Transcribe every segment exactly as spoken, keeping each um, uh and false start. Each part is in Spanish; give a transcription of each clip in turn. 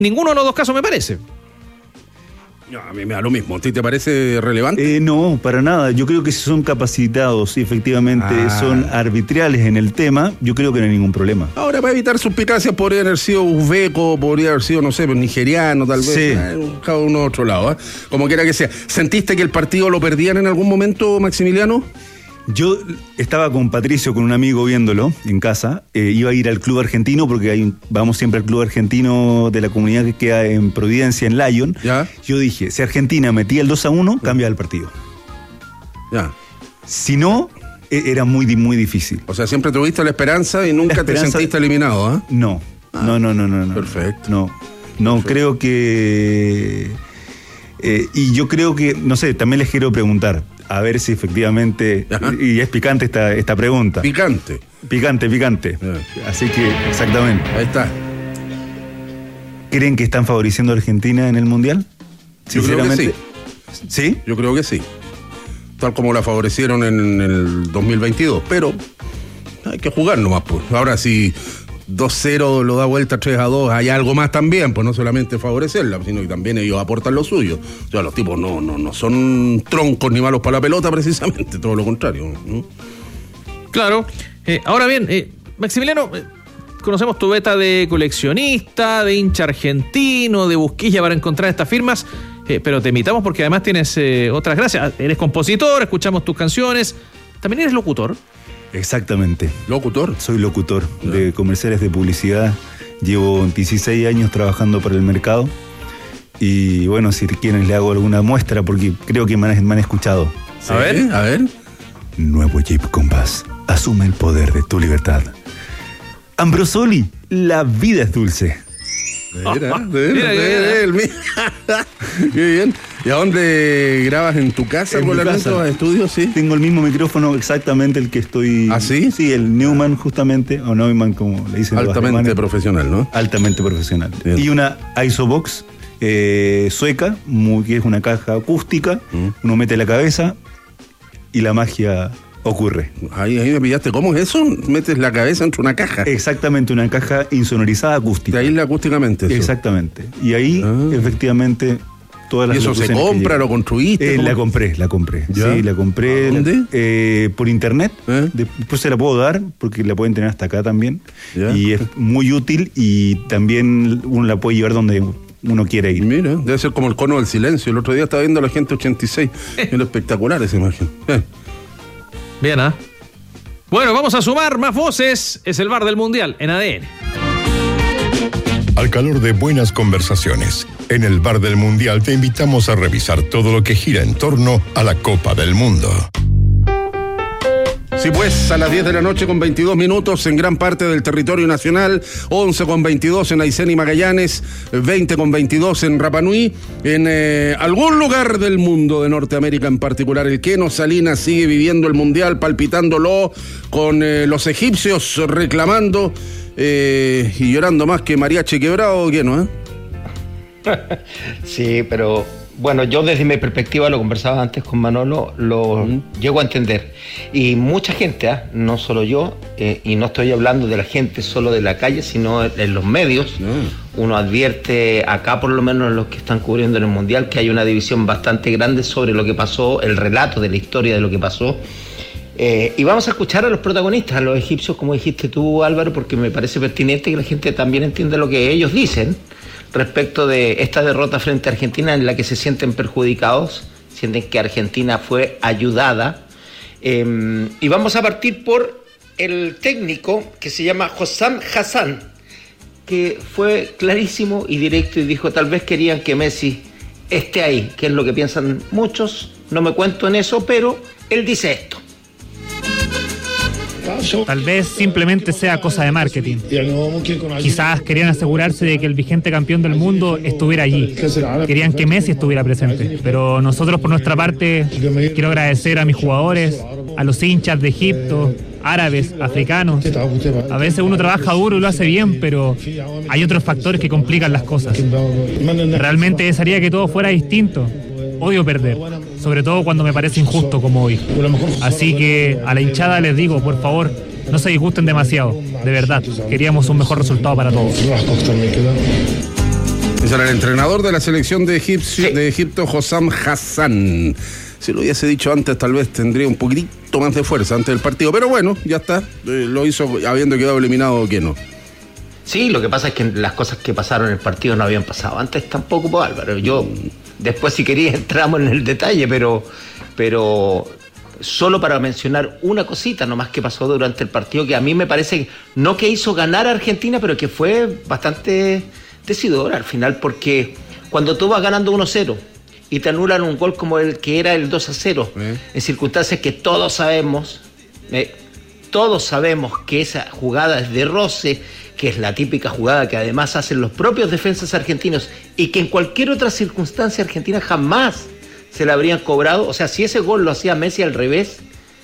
ninguno de los dos casos me parece. No, a mí me da lo mismo. ¿A ti te parece relevante? Eh, no, para nada. Yo creo que si son capacitados y efectivamente Ah. son arbitrales en el tema, yo creo que no hay ningún problema. Ahora, para evitar suspicacias, podría haber sido uzbeco, podría haber sido, no sé, nigeriano, tal vez. Sí. Eh, cada uno de otro lado, ¿eh? Como quiera que sea. ¿Sentiste que el partido lo perdían en algún momento, Maximiliano? Yo estaba con Patricio, con un amigo viéndolo en casa, eh, iba a ir al club argentino porque hay, vamos siempre al club argentino de la comunidad que queda en Providencia, en Lyon. Ya. Yo dije, si Argentina metía el dos a uno, cambia el partido. Ya. Si no, e- era muy, di- muy difícil. O sea, siempre tuviste la esperanza y nunca La esperanza- te sentiste eliminado, ¿ah? No, Ah. no, no, no, no, no. Perfecto. No, no, Perfecto. creo que... eh, y yo creo que, no sé, también les quiero preguntar, a ver si efectivamente... Ajá. Y es picante esta, esta pregunta. Picante. Picante, picante. Ya. Así que, exactamente. Ahí está. ¿Creen que están favoreciendo a Argentina en el Mundial? Yo creo que sí. ¿Sí? Yo creo que sí. Tal como la favorecieron en el dos mil veintidós. Pero hay que jugar nomás, pues. Ahora si dos cero lo da vuelta tres a dos, hay algo más también, pues no solamente favorecerla, sino que también ellos aportan lo suyo. O sea, los tipos no, no, no son troncos ni malos para la pelota, precisamente, todo lo contrario, ¿no? Claro. Eh, ahora bien, eh, Maximiliano, eh, conocemos tu beta de coleccionista, de hincha argentino, de busquilla para encontrar estas firmas, eh, pero te invitamos porque además tienes eh, otras gracias. Eres compositor, escuchamos tus canciones, también eres locutor. Exactamente. Locutor. Soy locutor Ya. de comerciales de publicidad. Llevo dieciséis años trabajando para el mercado. Y bueno, si quieren le hago alguna muestra porque creo que me han, me han escuchado. A ver, a ver. Nuevo Jeep Compass. Asume el poder de tu libertad. Ambrosoli, la vida es dulce. Mira, mira, Mira, mira, mira. mira. Qué bien. ¿Y a dónde grabas? ¿En tu casa? En mi ¿Regularmente casa. vas a estudios? Sí. Tengo el mismo micrófono exactamente el que estoy... ¿Ah, sí? Sí, el Neumann justamente, o Neumann como le dicen los Altamente alemanes. profesional, ¿no? Altamente profesional. Bien. Y una Isobox eh, sueca, muy, que es una caja acústica. Mm. Uno mete la cabeza y la magia ocurre. Ahí, ahí me pillaste. ¿Cómo es eso? Metes la cabeza entre una caja. Exactamente, una caja insonorizada Te acústica. aísla acústicamente eso. Exactamente. Y ahí, Ah. efectivamente, todas las ¿Y eso se locuciones que compra? llegan. ¿Lo construiste? Eh, ¿Cómo? la compré, la compré. ¿Ya? Sí, la compré. ¿A dónde? Eh, por internet. ¿Eh? Después se la puedo dar porque la pueden tener hasta acá también. ¿Ya? Y es muy útil y también uno la puede llevar donde uno quiere ir. Mira, debe ser como el cono del silencio. El otro día estaba viendo a la gente ochenta y seis. Era espectacular esa imagen. Eh. Bien, ¿ah? Bueno, vamos a sumar más voces. Es el bar del Mundial en A D N. Al calor de buenas conversaciones, en el Bar del Mundial te invitamos a revisar todo lo que gira en torno a la Copa del Mundo. Sí, pues, a las diez de la noche con veintidós minutos en gran parte del territorio nacional, once con veintidós en Aysén y Magallanes, veinte con veintidós en Rapa Nui, en eh, algún lugar del mundo, de Norteamérica en particular. El Keno Salinas sigue viviendo el Mundial, palpitándolo con eh, los egipcios reclamando eh, y llorando más que mariachi quebrado, ¿o qué no? Eh? Sí, pero bueno, yo desde mi perspectiva, lo conversaba antes con Manolo, lo Mm. llego a entender. Y mucha gente, ¿ah? No solo yo, eh, y no estoy hablando de la gente solo de la calle, sino en los medios. Mm. Uno advierte, acá por lo menos los que están cubriendo en el Mundial, que hay una división bastante grande sobre lo que pasó, el relato de la historia de lo que pasó. Eh, y vamos a escuchar a los protagonistas, a los egipcios, como dijiste tú, Álvaro, porque me parece pertinente que la gente también entienda lo que ellos dicen respecto de esta derrota frente a Argentina, en la que se sienten perjudicados, sienten que Argentina fue ayudada. Eh, y vamos a partir por el técnico que se llama Hossam Hassan, que fue clarísimo y directo y dijo: tal vez querían que Messi esté ahí, que es lo que piensan muchos, no me cuento en eso, pero él dice esto. Tal vez simplemente sea cosa de marketing. Quizás querían asegurarse de que el vigente campeón del mundo estuviera allí. Querían que Messi estuviera presente. Pero nosotros, por nuestra parte, quiero agradecer a mis jugadores, a los hinchas de Egipto, árabes, africanos. A veces uno trabaja duro y lo hace bien, pero hay otros factores que complican las cosas. Realmente desearía que todo fuera distinto. Odio perder, sobre todo cuando me parece injusto como hoy. Así que a la hinchada les digo, por favor, no se disgusten demasiado. De verdad, queríamos un mejor resultado para todos. Ese era el entrenador de la selección de, Egipcio, sí. de Egipto, Hossam Hassan. Si lo hubiese dicho antes, tal vez tendría un poquitito más de fuerza antes del partido. Pero bueno, ya está. Eh, lo hizo habiendo quedado eliminado Keno. Sí, lo que pasa es que las cosas que pasaron en el partido no habían pasado antes tampoco, pues, Álvaro. Yo, después si quería entramos en el detalle, pero, pero solo para mencionar una cosita nomás que pasó durante el partido, que a mí me parece, no que hizo ganar a Argentina, pero que fue bastante decidora al final, porque cuando tú vas ganando uno cero y te anulan un gol como el que era el dos a cero, ¿Eh? en circunstancias que todos sabemos, eh, todos sabemos que esa jugada es de roce, que es la típica jugada que además hacen los propios defensas argentinos y que en cualquier otra circunstancia argentina jamás se la habrían cobrado. O sea, si ese gol lo hacía Messi al revés,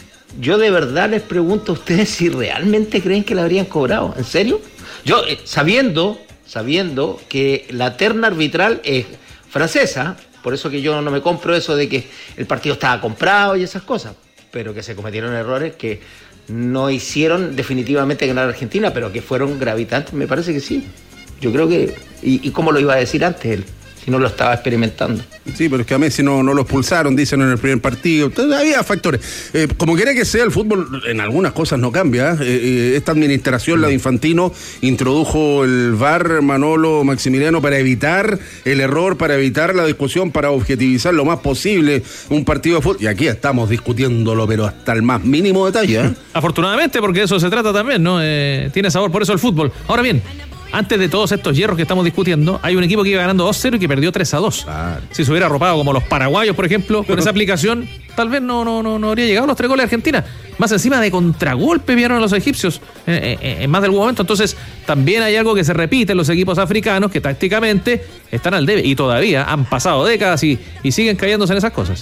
yo de verdad les pregunto a ustedes si realmente creen que la habrían cobrado. ¿En serio? Yo, eh, sabiendo, sabiendo que la terna arbitral es francesa, por eso que yo no me compro eso de que el partido estaba comprado y esas cosas, pero que se cometieron errores que no hicieron definitivamente ganar a Argentina, pero que fueron gravitantes, me parece que sí. Yo creo que... ¿Y, y cómo lo iba a decir antes él? Si no lo estaba experimentando. Sí, pero es que a Messi no, no lo expulsaron, dicen en el primer partido. Entonces, había factores. Eh, como quiera que sea, el fútbol en algunas cosas no cambia. Eh, eh, esta administración, la de Infantino, introdujo el V A R, Manolo, Maximiliano, para evitar el error, para evitar la discusión, para objetivizar lo más posible un partido de fútbol. Y aquí estamos discutiéndolo, pero hasta el más mínimo detalle. ¿eh? Afortunadamente, porque de eso se trata también, ¿no? Eh, tiene sabor por eso el fútbol. Ahora bien, antes de todos estos hierros que estamos discutiendo, hay un equipo que iba ganando dos cero y que perdió tres a dos. Claro. Si se hubiera arropado como los paraguayos, por ejemplo, con esa aplicación, tal vez no, no, no, no habría llegado a los tres goles de Argentina. Más encima de contragolpe vieron a los egipcios eh, eh, en más de algún momento. Entonces, también hay algo que se repite en los equipos africanos que tácticamente están al debe y todavía han pasado décadas y, y siguen cayéndose en esas cosas.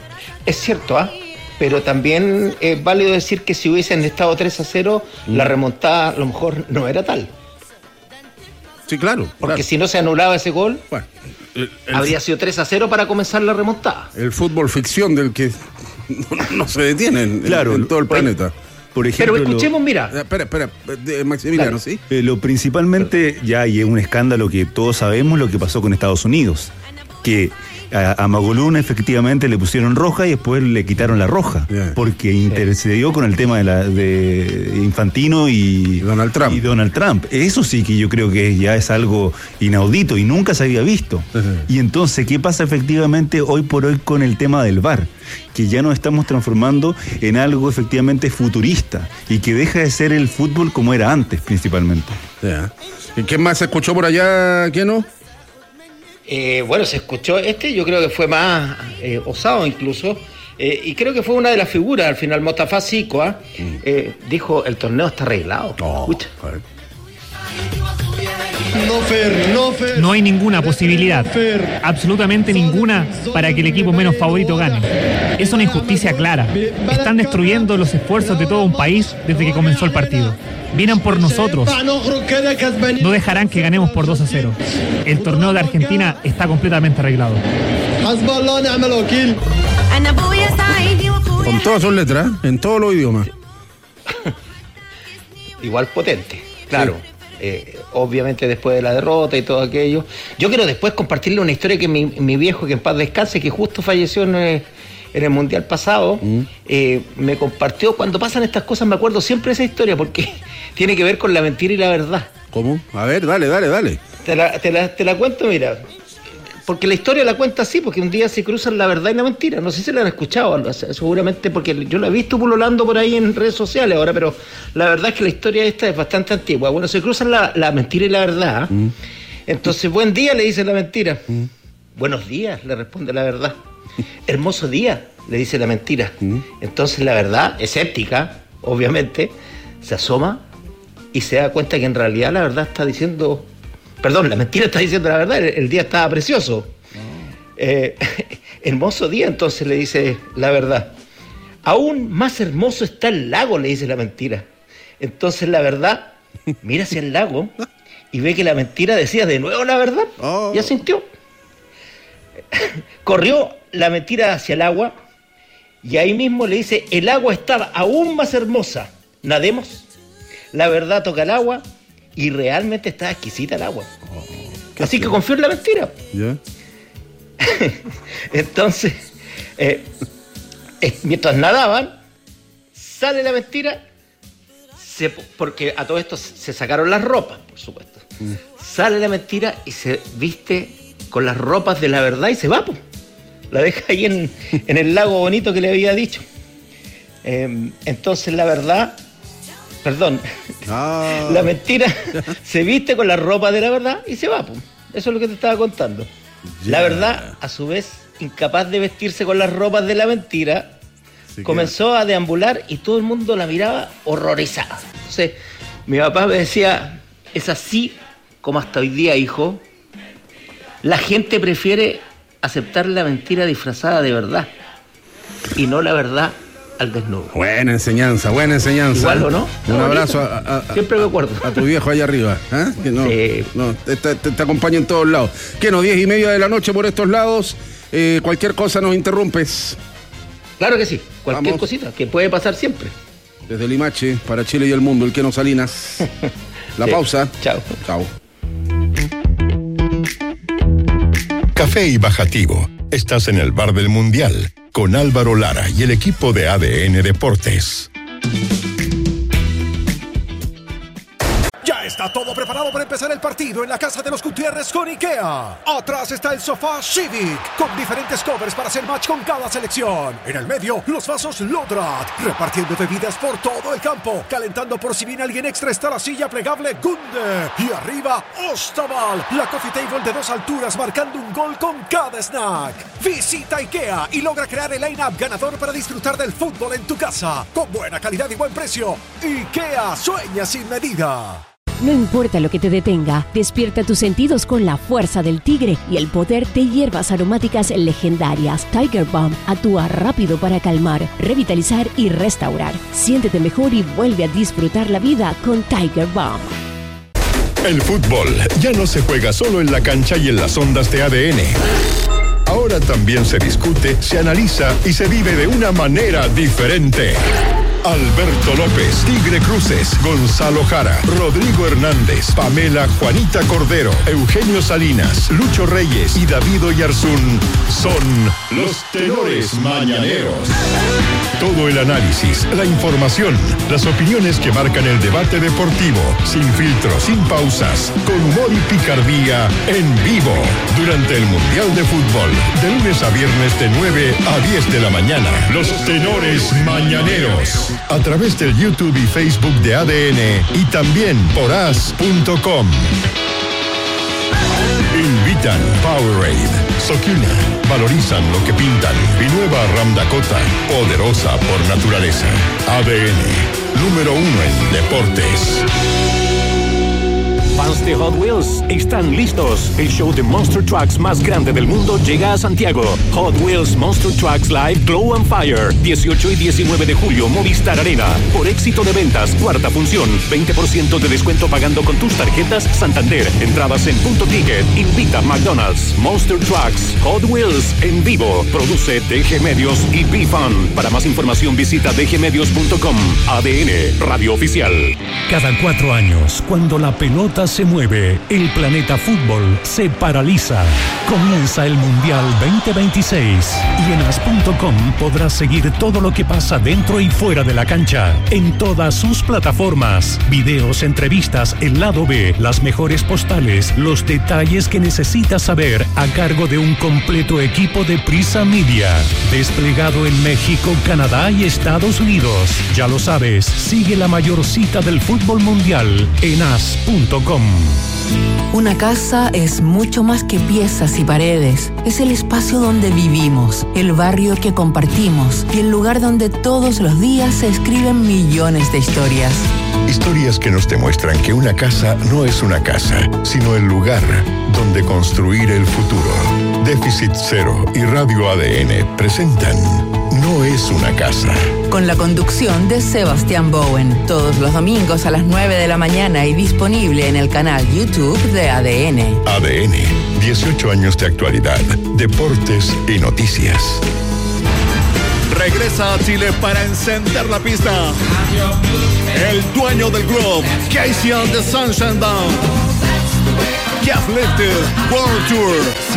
Es cierto, ¿ah? ¿eh? Pero también es válido decir que si hubiesen estado tres a cero, mm. la remontada a lo mejor no era tal. Sí, claro. Porque claro. si no se anulaba ese gol, bueno, el, el, habría sido tres a cero para comenzar la remontada. El fútbol ficción del que no, no se detiene en, claro, en, en todo el bueno, planeta. Por ejemplo, pero escuchemos, lo, mira. Espera, espera, Maximiliano, claro. ¿sí? Eh, lo principalmente, ya hay un escándalo que todos sabemos lo que pasó con Estados Unidos. Que a, a Magolún efectivamente le pusieron roja y después le quitaron la roja. Yeah. Porque sí. intercedió con el tema de, la, de Infantino y Donald Trump. y Donald Trump. Eso sí que yo creo que ya es algo inaudito y nunca se había visto. Uh-huh. Y entonces, ¿qué pasa efectivamente hoy por hoy con el tema del V A R? Que ya nos estamos transformando en algo efectivamente futurista y que deja de ser el fútbol como era antes, principalmente. Yeah. ¿Y qué más se escuchó por allá, Keno? Eh, bueno, se escuchó este, yo creo que fue más eh, osado incluso, eh, y creo que fue una de las figuras al final. Mostafa Sico ¿eh? mm. eh, dijo: el torneo está arreglado. Oh, Escucha. No, Fer, no, Fer. No hay ninguna posibilidad, Fer. absolutamente ninguna, para que el equipo menos favorito gane. Es una injusticia clara. Están destruyendo los esfuerzos de todo un país desde que comenzó el partido. Vienen por nosotros. No dejarán que ganemos por dos a cero. El torneo de Argentina está completamente arreglado. Con todas sus letras, en todos los idiomas. Igual potente, claro. Sí. Eh, obviamente después de la derrota y todo aquello. Yo quiero después compartirle una historia que mi, mi viejo, que en paz descanse, que justo falleció en el, en el Mundial pasado, mm. eh, me compartió. Cuando pasan estas cosas me acuerdo siempre de esa historia, porque tiene que ver con la mentira y la verdad. ¿Cómo? A ver, dale, dale, dale. Te la, te la, te la cuento, mira. Porque la historia la cuenta así, porque un día se cruzan la verdad y la mentira. No sé si la han escuchado, seguramente, porque yo la he visto pululando por ahí en redes sociales ahora, pero la verdad es que la historia esta es bastante antigua. Bueno, se cruzan la, la mentira y la verdad. Mm. Entonces, buen día, le dice la mentira. Mm. Buenos días, le responde la verdad. Hermoso día, le dice la mentira. Mm. Entonces, la verdad, escéptica, obviamente, se asoma y se da cuenta que en realidad la verdad está diciendo... Perdón, la mentira está diciendo la verdad, el, el día estaba precioso. Oh. Eh, hermoso día, entonces le dice la verdad. Aún más hermoso está el lago, le dice la mentira. Entonces la verdad mira hacia el lago y ve que la mentira decía de nuevo la verdad. Oh. Y asintió. Corrió la mentira hacia el agua y ahí mismo le dice: el agua estaba aún más hermosa, nademos. La verdad toca el agua y realmente está exquisita el agua. Así que confío en la mentira. ¿Ya? Entonces, eh, eh, mientras nadaban, sale la mentira, se, porque a todo esto se sacaron las ropas, por supuesto. Mm. Sale la mentira y se viste con las ropas de la verdad y se va, pues. La deja ahí en, en el lago bonito que le había dicho. Eh, entonces la verdad, perdón, ah. la mentira se viste con la ropa de la verdad y se va, pues. Eso es lo que te estaba contando. Yeah. La verdad, a su vez, incapaz de vestirse con las ropas de la mentira, sí, comenzó que... a deambular y todo el mundo la miraba horrorizada. Entonces, mi papá me decía, es así como hasta hoy día, hijo. La gente prefiere aceptar la mentira disfrazada de verdad y no la verdad al desnudo. Buena enseñanza, buena enseñanza. Igual, ¿o no? Un no, abrazo a, a, a, siempre me acuerdo. A tu viejo allá arriba. ¿Eh? Que no, sí. no, te, te, te acompaña en todos lados. Que no, diez y media de la noche por estos lados. Eh, cualquier cosa nos interrumpes. Claro que sí. Cualquier Vamos. cosita que puede pasar siempre. Desde Limache, para Chile y el mundo, el Keno Salinas. La sí. pausa. Chao. Chao. Café y Bajativo. Estás en el Bar del Mundial con Álvaro Lara y el equipo de A D N Deportes. Está todo preparado para empezar el partido en la casa de los Gutiérrez con IKEA. Atrás está el sofá Civic, con diferentes covers para hacer match con cada selección. En el medio, los vasos Lodrat, repartiendo bebidas por todo el campo. Calentando por si viene alguien extra está la silla plegable Gunde. Y arriba, Ostaval, la coffee table de dos alturas marcando un gol con cada snack. Visita IKEA y logra crear el line-up ganador para disfrutar del fútbol en tu casa. Con buena calidad y buen precio. IKEA, sueña sin medida. No importa lo que te detenga, despierta tus sentidos con la fuerza del tigre y el poder de hierbas aromáticas legendarias. Tiger Balm actúa rápido para calmar, revitalizar y restaurar. Siéntete mejor y vuelve a disfrutar la vida con Tiger Balm. El fútbol ya no se juega solo en la cancha y en las ondas de A D N. Ahora también se discute, se analiza y se vive de una manera diferente. Alberto López, Tigre Cruces, Gonzalo Jara, Rodrigo Hernández, Pamela Juanita Cordero, Eugenio Salinas, Lucho Reyes y David Oyarzún son los tenores mañaneros. Todo el análisis, la información, las opiniones que marcan el debate deportivo, sin filtros, sin pausas, con humor y picardía, en vivo, durante el Mundial de Fútbol, de lunes a viernes de nueve a diez de la mañana. Los tenores mañaneros. A través del YouTube y Facebook de A D N y también por as punto com. Invitan Powerade, Sokina, valorizan lo que pintan y nueva Ram Dakota, poderosa por naturaleza. A D N, número uno en deportes. Fans de Hot Wheels están listos. El show de Monster Trucks más grande del mundo llega a Santiago. Hot Wheels Monster Trucks Live Glow and Fire. dieciocho y diecinueve de julio, Movistar Arena. Por éxito de ventas, cuarta función. veinte por ciento de descuento pagando con tus tarjetas Santander. Entradas en Punto Ticket. Invita McDonald's. Monster Trucks Hot Wheels en vivo. Produce D G Medios y B-Fun. Para más información visita d g medios punto com. A D N, Radio Oficial. Cada cuatro años, cuando la pelota se mueve, el planeta fútbol se paraliza. Comienza el Mundial veinte veintiséis y en as punto com podrás seguir todo lo que pasa dentro y fuera de la cancha, en todas sus plataformas. Videos, entrevistas, el lado B, las mejores postales, los detalles que necesitas saber a cargo de un completo equipo de Prisa Media, desplegado en México, Canadá y Estados Unidos. Ya lo sabes, sigue la mayor cita del fútbol mundial en as punto com. Una casa es mucho más que piezas y paredes. Es el espacio donde vivimos, el barrio que compartimos y el lugar donde todos los días se escriben millones de historias. Historias que nos demuestran que una casa no es una casa, sino el lugar donde construir el futuro. Déficit Cero y Radio A D N presentan No es una casa. Con la conducción de Sebastián Bowen, todos los domingos a las nueve de la mañana y disponible en el canal YouTube de A D N. A D N, dieciocho años de actualidad, deportes y noticias. Regresa a Chile para encender la pista. El dueño del club, Casey and the Sunshine Band. Calf Lifted World Tour.